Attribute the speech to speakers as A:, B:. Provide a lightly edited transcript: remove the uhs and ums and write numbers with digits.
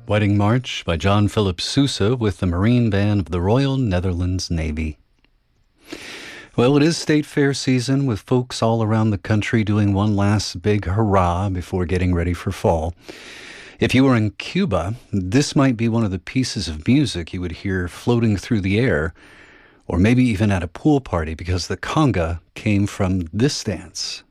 A: Wedding March by John Philip Sousa with the Marine Band of the Royal Netherlands Navy. Well, it is State Fair season with folks all around the country doing one last big hurrah before getting ready for fall. If you were in Cuba, this might be one of the pieces of music you would hear floating through the air, or maybe even at a pool party, because the conga came from this dance.